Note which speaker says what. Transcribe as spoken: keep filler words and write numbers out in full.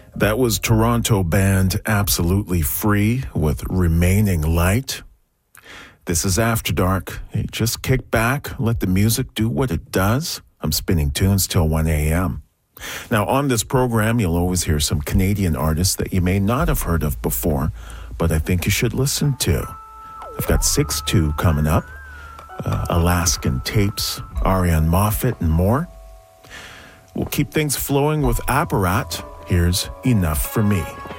Speaker 1: That was Toronto band Absolutely Free with Remaining Light. This is After Dark. Hey, just kick back, let the music do what it does. I'm spinning tunes till one a.m. Now, on this program, you'll always hear some Canadian artists that you may not have heard of before, but I think you should listen to. I've got six two coming up, uh, Alaskan Tapes, Ariane Moffat, and more. We'll keep things flowing with Apparat. Here's Enough for Me.